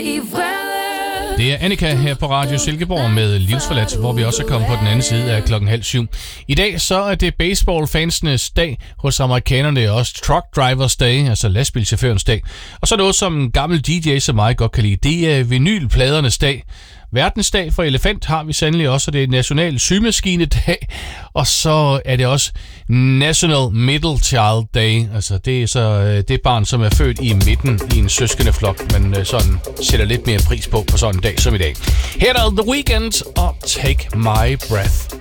Det er Annika her på Radio Silkeborg med Livsforladt, hvor vi også er kommet på den anden side af 6:30. I dag så er det baseballfansenes dag, hos amerikanerne er også truck drivers day, altså lastbilchaufførens dag. Og så noget som en gammel DJ, som mig godt kan lide, det er vinylpladernes dag. Verdensdag for elefant har vi sandelig også, og det er National Symaskinedag, og så er det også National Middle Child Day, altså det er så det barn, som er født i midten i en søskendeflok, men sådan sætter lidt mere pris på sådan en dag som i dag. Her er The Weeknd og Take My Breath.